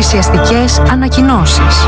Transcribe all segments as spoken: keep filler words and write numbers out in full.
Εκκλησιαστικές ανακοινώσεις.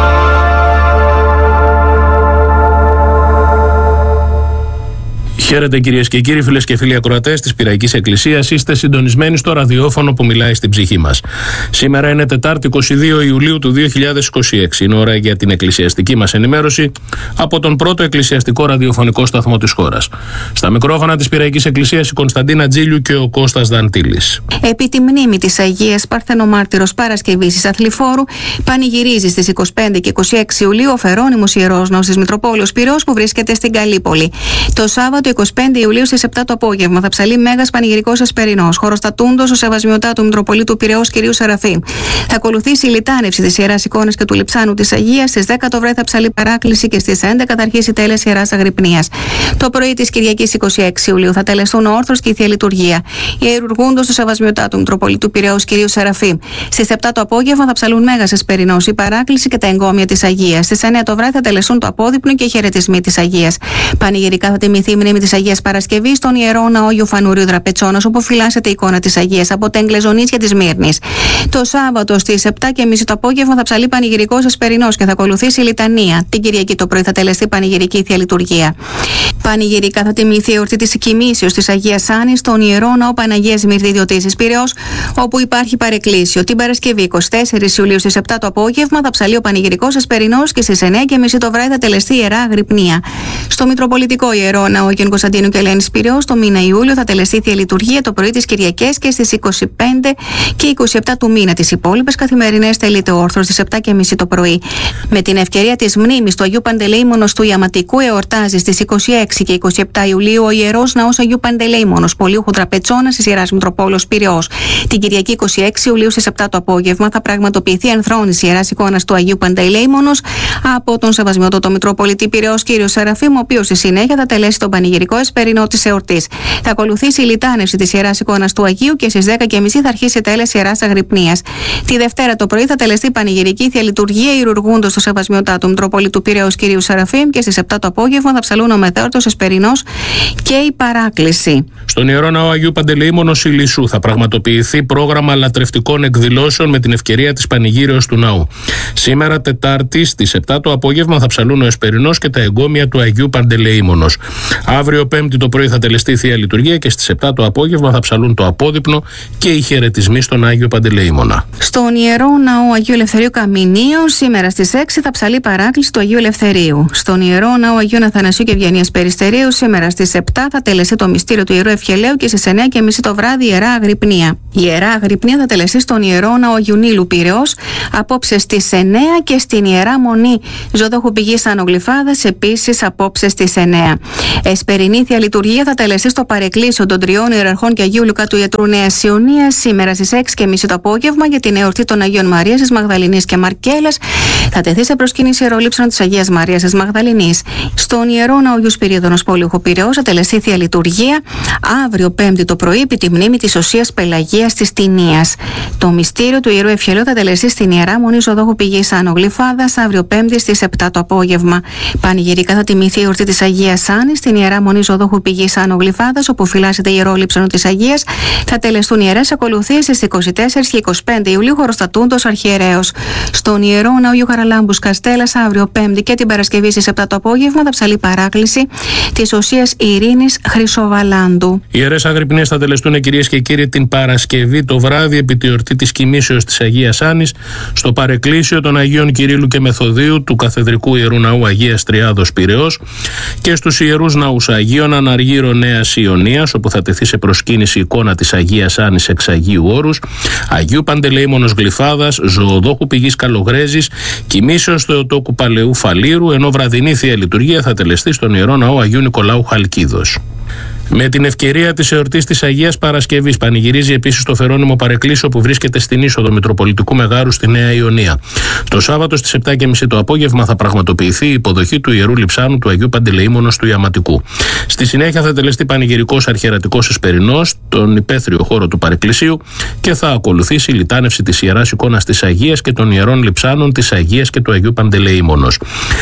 Χαίρετε κυρίες και κύριοι, φίλες και φίλοι ακροατές της Πειραϊκής Εκκλησίας. Είστε συντονισμένοι στο ραδιόφωνο που μιλάει στην ψυχή μας. Σήμερα είναι Τετάρτη εικοστή δεύτερη Ιουλίου του δύο χιλιάδες είκοσι έξι. Είναι ώρα για την εκκλησιαστική μας ενημέρωση από τον πρώτο εκκλησιαστικό ραδιοφωνικό σταθμό της χώρας. Στα μικρόφωνα της Πειραϊκής Εκκλησίας η Κωνσταντίνα Τζίλιου και ο Κώστας Δαντήλης. Επί τη μνήμη της Αγίας Παρθενομάρτυρος Παρασκευής της Αθληφόρου, πανηγυρίζει στις είκοσι πέντε και είκοσι έξι Ιουλίου ο Φερώνυμος Ιερός Ναός της Μητροπόλεως Πειραιώς που βρίσκεται στην Καλύπολη. Το Σάββατο εικοστή πέμπτη Ιουλίου στις επτά το απόγευμα θα ψαλεί μέγας πανηγυρικός εσπερινός, χωροστατούντος ο Σεβασμιωτά του Μητροπολίτου Πειραιώς κυρίου Σεραφείμ. Θα ακολουθήσει η λιτάνευση της Ιεράς Εικόνας και του Λειψάνου της Αγίας. Στις δέκα το βράδυ θα ψαλεί παράκληση και στις έντεκα θα αρχίσει η τέλεση Ιεράς Αγρυπνίας. Το πρωί της Κυριακής εικοστή έκτη Ιουλίου θα τελεστούν ο όρθρος και η Θεία Λειτουργία. Ιερουργούντος του Σεβασμιωτά του Μητροπολίτου Πειραιώς κυρίου Σεραφείμ. Στις επτά το απόγευμα θα ψαλούν μέγας εσπερινός, η παράκληση και τα εγκόμια της Αγίας. Στις εννέα το βράδυ θα τελεστούν το απόδειπνο και οι χαιρετισμοί της Αγίας. Πανηγυρικά θα τιμηθεί η μνήμη της Αγίας Παρασκευής στον Ιερό Ναό Αγίου Φανουρίου Δραπετσόνας, όπου φυλάσσεται η εικόνα της Αγίας από τα εγκλεζονίσια της Μύρνης. Το Σάββατο στις επτά και μισή το απόγευμα θα ψαλεί πανηγυρικός εσπερινός και θα ακολουθήσει η λιτανία. Την Κυριακή το πρωί θα τελεστεί πανηγυρική Θεία Λειτουργία. Πανηγυρικά θα τιμηθεί η εορτή της Εκοιμήσεως της Αγίας Άννης στον Ιερό Ναό Παναγίας Μυρδιδιωτήσης Πειραιώς, όπου υπάρχει παρεκκλήσιο. Την Παρασκευή εικοστή τέταρτη Ιουλίου στις επτά το απόγευμα θα ψαλεί ο πανηγυρικός εσπερινός και στις εννέα και μισή το βράδυ θα τελεστεί η Ιερά Αγρυπνία. Στο Μητροπολιτικό Ιερό Ναό Αγίων Κωνσταντίνου και Ελένης Πειραιώς το μήνα Ιούλιο θα τελεστεί η Θεία Λειτουργία το πρωί της Κυριακής και στις εικοστή πέμπτη και εικοστή επτά του μήνα. Τις υπόλοιπες καθημερινές τελείται ο όρθρος στις επτά και μισή το πρωί. Με την ευκαιρία της μνήμης του Αγίου Παντελεήμονος του Ιαματικού εορτάζει στις εικοστή έκτη και εικοστή επτά Ιουλίου ο Ιερός Ναός Αγίου Παντελεήμονος Πολύουχου Τραπετσόνας της Ιεράς Μητροπόλεως Πειραιώς. Την Κυριακή εικοστή έκτη Ιουλίου στις επτά το απόγευμα θα πραγματοποιηθεί η ενθρόνηση Ιεράς Εικόνας του Αγίου Παντελεήμονος από τον Σεβασμιότατο Μητροπολίτη Πειραιώς κύριο Σεραφείμ, ο οποίος στη συνέχεια θα τελέσει τον πανηγυρικό εσπερινό της εορτής. Θα ακολουθήσει η λιτάνευση της Ιεράς Εικόνας του Αγίου και στις δέκα και μισή θα αρχίσει η τέλεση Ιεράς Αγρυπνίας. Τη Δευτέρα το πρωί θα τελεστεί πανηγυρική Θεία Λειτουργία ιερουργούντος το Σεβασμιωτά του Μητροπολίτου Πειραιώς κυρίου Σεραφείμ και στις επτά το απόγευμα θα ψαλούν ο μεθέωρτος εσπερινός και η παράκληση. Στον Ιερό Ναό Αγίου Παντελεήμονος Ηλισσού θα πραγματοποιηθεί πρόγραμμα λατρευτικών εκδηλώσεων με την ευκαιρία της πανηγύρεως του ναού. Σήμερα Τετάρτη στις επτά το απόγευμα θα ψαλούν ο εσπερινός και τα εγκόμια του Αγίου Παντελεήμονος. Αύριο Πέμπτη το πρωί θα τελεστεί η Θεία Λειτουργία και στις επτά το απόγευμα θα ψαλούν το απόδειπνο και οι χαιρετισμοί στον Άγιο Παντελεήμονα. Στον Ιερό Ναό Αγίου Ελευθερίου Καμινίων σήμερα στις έξι θα ψαλεί παράκληση του Αγίου Ελευθερίου. Στον Ιερό Ναό Αγίου Αθανασίου και Ευγενίας Περιστερίου σήμερα στις επτά θα τελεστεί το μυστήριο του Ιερού Ευχελαίου και στις εννέα και μισή το βράδυ η Ιερά Αγρυπνία. Η Ιερά Αγρυπνία θα τελεστεί στον Ιερό Ναό Αγίου Νείλου Πειραιώς απόψε στις εννέα και στην Ιερά Μονή Ζωδόχου Πηγής Ανογλυφάδας επίσης απόψε στις εννέα. Εσπερινή Θεία Λειτουργία θα τελεστεί στο παρεκκλήσιο των τριών ιεραρχών και Αγίου Λουκά του Ιατρού Νέας Ιωνίας σήμερα στις έξι και μισή το απόγευμα για την εορτή των Αγίων Μαρίας της Μαγδαληνής και Μαρκέλας. Θα τεθεί σε προσκύνηση ιερολείψανο της Αγίας Μαρίας της Μαγδαληνής. Στον Ιερό Ναό Αγίου Σπυρίδωνος Πολύουχου Πειραιώς θα τελεστεί Θεία Λειτουργία αύριο Πέμπτη το πρωί επί τη μνήμη της Οσίας Πελαγίας της Τινίας. Το μυστήριο του Ιερού Ευχελαίου θα τελεστεί στην Ιερά Μονή Ζωδόχου Πηγής Ανογλυφάδας αύριο Πέμπτη στις επτά το απόγευμα. Πανηγυρικά θα τιμηθεί η εορτή της Αγίας Άννης στην Ιερά Μονή Ζωδόχου Πηγής Ανογλυφάδας, όπου φυλάσσεται η ιερόλειψανο της Αγίας. Θα τελεστούν ιερές ακολουθίες στις εικοστή τέταρτη και εικοστή πέμπτη Ιουλίου χωροστατούντος αρχιερέως. Στον Ιερό Ναό Αγίου Χαραλάμπους Καστέλας αύριο Πέμπτη και την Παρασκευή στις επτά το απόγευμα θα ψαλεί παράκληση της Οσίας Ειρήνης Χρυσοβαλάντου. Οι ιερές Αγρυπνίες θα τελεστούν, κυρίες και κύριοι, την Παρασκευή το βράδυ επί τη εορτή της Κοιμήσεως της Αγίας Άννης στο παρεκκλήσιο των Αγίων Κυρίλλου και Μεθοδίου του Καθεδρικού Ιερού Ναού Αγίας Τριάδος Πειραιώς και στους Ιερούς Ναούς Αγίων Αναργύρω Νέας Ιωνίας, όπου θα τεθεί σε προσκύνηση εικόνα της Αγίας Άννης εξ Αγίου Όρους, Αγίου Παντελεήμονος Γλυφάδας, Ζωοδόχου Πηγής Καλογρέζης, Κοιμήσεως Θεοτόκου Παλαιού Φαλήρου, ενώ βραδινή Θεία Λειτουργία θα τελεστεί στον Ιερό Ναό Αγίου Νικολάου Χαλκίδος. Με την ευκαιρία της εορτής της Αγίας Παρασκευής πανηγυρίζει επίσης το Φερώνυμο Παρεκκλήσιο που βρίσκεται στην είσοδο Μητροπολιτικού Μεγάρου στη Νέα Ιωνία. Το Σάββατο στις επτά και μισή το απόγευμα θα πραγματοποιηθεί η υποδοχή του Ιερού Λειψάνου του Αγίου Παντελεήμονος του Ιαματικού. Στη συνέχεια θα τελεστεί πανηγυρικός αρχιερατικός εσπερινός στον υπαίθριο χώρο του Παρεκκλησίου και θα ακολουθήσει η λιτάνευση της Ιεράς Εικόνας της Αγίας και των Ιερών Λειψάνων της Αγίας και του Αγίου Παντελεήμονος.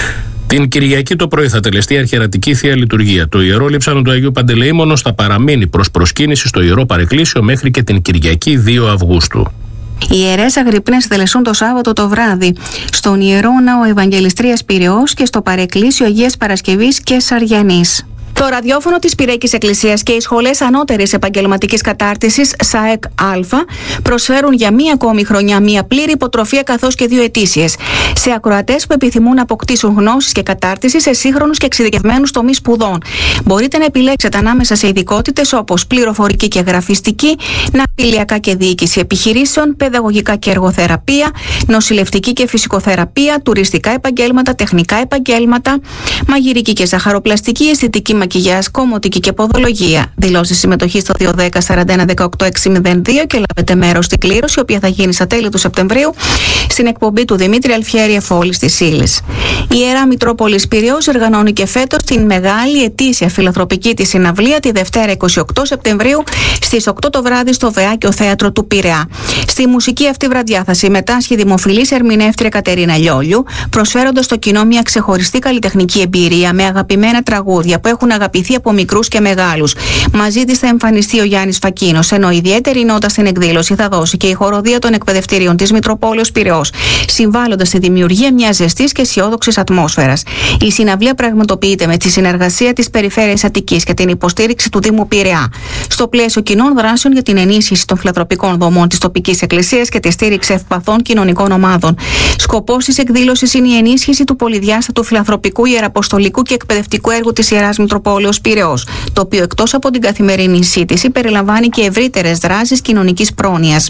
Την Κυριακή το πρωί θα τελεστεί αρχιερατική Θεία Λειτουργία. Το Ιερό Λείψανο του Αγίου Παντελεήμονος θα παραμείνει προς προσκύνηση στο Ιερό Παρεκκλήσιο μέχρι και την Κυριακή δύο Αυγούστου. Οι ιερές αγρυπνές τελεσούν το Σάββατο το βράδυ στον Ιερό Ναό Ευαγγελιστρίας Πειραιώς και στο Παρεκκλήσιο Αγίας Παρασκευής και Σαριανής. Το ραδιόφωνο της Πυραϊκής Εκκλησίας και οι σχολές ανώτερης επαγγελματικής κατάρτισης ΣΑΕΚ Α προσφέρουν για μία ακόμη χρονιά μία πλήρη υποτροφία καθώς και δύο ετήσιες σε ακροατές που επιθυμούν να αποκτήσουν γνώσεις και κατάρτιση σε σύγχρονους και εξειδικευμένους τομείς σπουδών. Μπορείτε να επιλέξετε ανάμεσα σε ειδικότητες όπως πληροφορική και γραφιστική, ναυτιλιακά και διοίκηση επιχειρήσεων, παιδαγωγικά και εργοθεραπεία, νοσηλευτική και φυσικοθεραπεία, τουριστικά επαγγέλματα, τεχνικά επαγγέλματα, μαγειρική και ζαχαροπλαστική, αισθητική μακιγιάζ, κομμωτική και ποδολογία. Δηλώσεις συμμετοχής στο δύο δέκα σαράντα ένα δεκαοκτώ εξακόσια δύο και λάβετε μέρος στην κλήρωση, η οποία θα γίνει στα τέλη του Σεπτεμβρίου στην εκπομπή του Δημήτρη Αλφιέρη Εφόλης της Ήλης. Η Ιερά Μητρόπολης Πειραιώς οργανώνει και φέτος την μεγάλη ετήσια φιλανθρωπική της συναυλία τη Δευτέρα είκοσι οκτώ Σεπτεμβρίου στις οκτώ το βράδυ στο Βεάκιο Θέατρο του Πειραιά. Στη μουσική αυτή βραδιά θα συμμετάσχει η δημοφιλής ερμηνεύτρια Κατερίνα Λιόλιου, προσφέροντας στο κοινό μια ξεχωριστή καλλιτεχνική εμπειρία με αγαπημένα τραγούδια που έχουν αγαπηθεί από μικρούς και μεγάλους. Μαζί της θα εμφανιστεί ο Γιάννης Φακίνος, ενώ ιδιαίτερη νότα στην εκδήλωση θα δώσει και η χοροδία των εκπαιδευτηρίων της Μητροπόλεως Πειραιώς, συμβάλλοντας στη δημιουργία μιας ζεστής και αισιόδοξης ατμόσφαιρας. Η συναυλία πραγματοποιείται με τη συνεργασία της Περιφέρειας Αττικής και την υποστήριξη του Δήμου Πειραιά, στο πλαίσιο κοινών δράσεων για την ενίσχυση των φιλανθρωπικών δομών της τοπικής εκκλησίας και τη στήριξη ευπαθών κοινωνικών ομάδων. Σκοπός της εκδήλωσης είναι η ενίσχυση του πολυδιάστατου φιλανθρωπικού, ιεραποστολικού και εκπαιδευτικού έργου της Ιεράς Μητροπόλεως Πειραιώς, το οποίο εκτός από την καθημερινή σύντηση περιλαμβάνει και ευρύτερες δράσεις κοινωνικής πρόνοιας.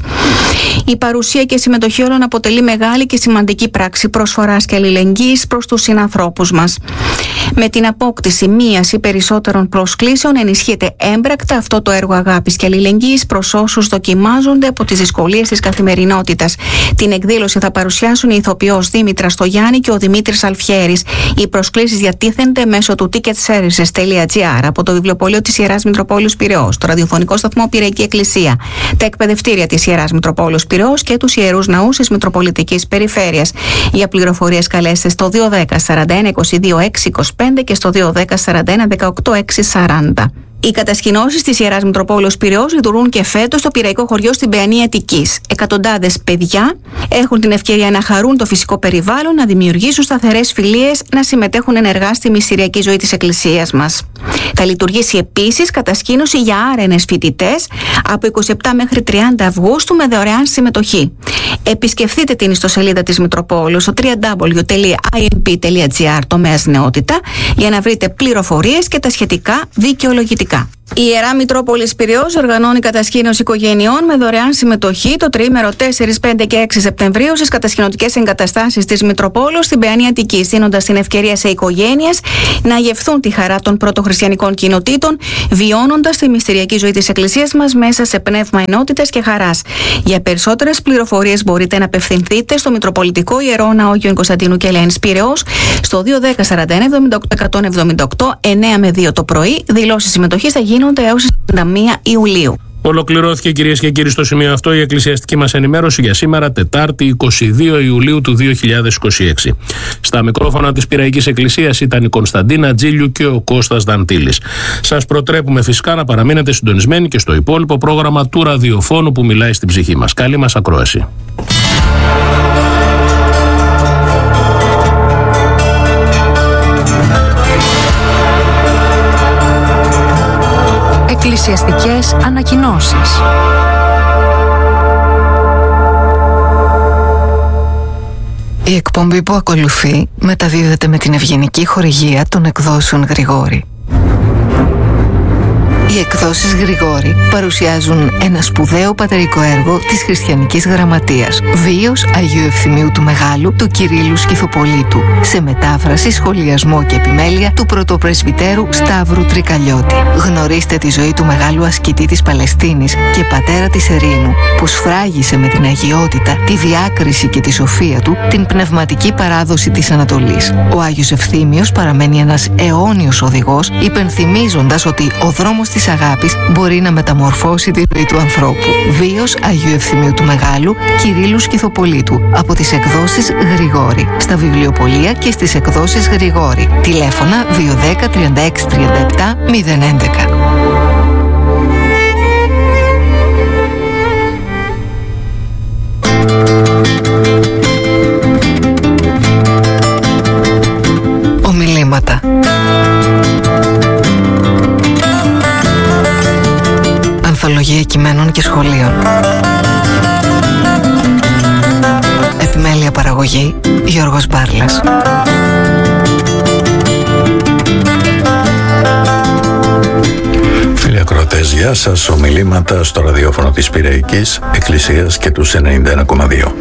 Η παρουσία και συμμετοχή όλων αποτελεί μεγάλη και σημαντική πράξη προσφοράς και αλληλεγγύης προς τους συνανθρώπους μας. Με την απόκτηση μίας ή περισσότερων προσκλήσεων ενισχύεται έμπρακτα αυτό το έργο αγάπης και αλληλεγγύης προς όσους δοκιμάζονται από τις δυσκολίες της καθημερινότητας. Την εκδήλωση θα παρουσιάσουν η ηθοποιός Δήμητρα Στογιάννη και ο Δημήτρης Αλφιέρης. Οι προσκλήσεις διατίθενται μέσω του ticketservices τελεία gr από το βιβλιοπωλείο της Ιεράς Μητροπόλεως Πειραιώς, το ραδιοφωνικό σταθμό Πυραϊκή Εκκλησία, τα εκπαιδευτήρια της Ιεράς Μητροπόλεως Πειραιώς και τους Ιερούς Ναούς της Μητροπολιτικής Περιφέρειας. Για πληροφορίες καλέστε στο δύο δέκα σαράντα ένα είκοσι δύο έξι είκοσι πέντε και στο δύο δέκα σαράντα ένα δεκαοκτώ έξι σαράντα. Οι κατασκηνώσεις της Ιεράς Μητροπόλεως Πειραιώς λειτουργούν και φέτος στο πειραϊκό χωριό στην Παιανία Αττικής. Εκατοντάδες παιδιά έχουν την ευκαιρία να χαρούν το φυσικό περιβάλλον, να δημιουργήσουν σταθερές φιλίες, να συμμετέχουν ενεργά στη μυστηριακή ζωή της Εκκλησίας μας. Θα λειτουργήσει επίσης κατασκήνωση για άρενες φοιτητές από είκοσι επτά μέχρι τριάντα Αυγούστου με δωρεάν συμμετοχή. Επισκεφτείτε την ιστοσελίδα της Μητροπόλεως στο double-u double-u double-u τελεία άι εμ πι τελεία τζι άρ τομέας νεότητα για να βρείτε πληροφορίες και τα σχετικά δικαιολογητικά. Η Ιερά Μητρόπολης Πειραιώς οργανώνει κατασκήνωση οικογενειών με δωρεάν συμμετοχή το τριήμερο τέσσερα, πέντε και έξι Σεπτεμβρίου στις κατασκηνωτικές εγκαταστάσεις της Μητροπόλεως στην Παιανία Αττικής, δίνοντας την ευκαιρία σε οικογένειες να γευθούν τη χαρά των πρωτοχριστιανικών κοινοτήτων, βιώνοντας τη μυστηριακή ζωή της Εκκλησίας μας μέσα σε πνεύμα ενότητας και χαράς. Για περισσότερες πληροφορίες μπορείτε να απευθυνθείτε στο Μητροπολιτικό Ιερό Ναό Αγίων Κωνσταντίνου και Ελένης Πειραιώς στο δύο δέκα σαράντα ένα εβδομήντα οκτώ εκατόν εβδομήντα οκτώ εννέα με δύο το πρωί. Δηλώσεις συμμετοχής θα γίνονται έως τριάντα μία Ιουλίου. Ολοκληρώθηκε, κυρίες και κύριοι, στο σημείο αυτό η εκκλησιαστική μας ενημέρωση για σήμερα, Τετάρτη είκοσι δύο Ιουλίου του δύο χιλιάδες είκοσι έξι. Στα μικρόφωνα της Πυραϊκής Εκκλησίας ήταν η Κωνσταντίνα Τζίλιου και ο Κώστας Δαντήλης. Σας προτρέπουμε φυσικά να παραμείνετε συντονισμένοι και στο υπόλοιπο πρόγραμμα του ραδιοφώνου που μιλάει στην ψυχή μας. Καλή μας ακρόαση. Εκκλησιαστικές ανακοινώσεις. Η εκπομπή που ακολουθεί μεταδίδεται με την ευγενική χορηγία των εκδόσεων Γρηγόρη. Οι εκδόσεις Γρηγόρη παρουσιάζουν ένα σπουδαίο πατερικό έργο της χριστιανικής γραμματείας, βίος Αγίου Ευθυμίου του Μεγάλου του Κυρίλλου Σκυθοπολίτου, σε μετάφραση, σχολιασμό και επιμέλεια του πρωτοπρεσβυτέρου Σταύρου Τρικαλιώτη. Γνωρίστε τη ζωή του μεγάλου ασκητή της Παλαιστίνης και πατέρα της Ερήνου, που σφράγισε με την αγιότητα, τη διάκριση και τη σοφία του την πνευματική παράδοση της Ανατολής. Ο Άγιος Ευθύμιος παραμένει ένας αιώνιος οδηγός, υπενθυμίζοντας ότι ο δρόμος της αγάπης μπορεί να μεταμορφώσει τη ζωή του ανθρώπου. Βίος Αγίου Ευθυμίου του Μεγάλου Κυρίλλου Σκυθοπολίτου, από τις εκδόσεις Γρηγόρη, στα βιβλιοπωλεία και στις εκδόσεις Γρηγόρη. Τηλέφωνα δύο ένα μηδέν τρία έξι τρία επτά μηδέν έντεκα. σχολείων και σχολείων. Επιμέλεια παραγωγή Γιώργος Μπάρλας. Φίλοι ακροατές, γεια σας. Ομιλήματα στο ραδιόφωνο της Πειραϊκής Εκκλησίας και τους ενενήντα ένα κόμμα δύο.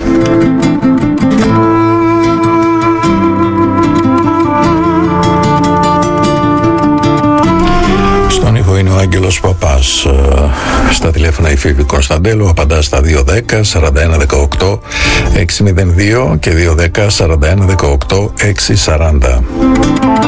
Στον ήχο είναι ο Άγγελος Παπάς. Στα τηλέφωνα η Φίβη Κωνσταντέλου απαντά στα δύο δέκα σαράντα ένα δεκαοκτώ έξι μηδέν δύο και δύο δέκα σαράντα ένα δεκαοκτώ έξι σαράντα.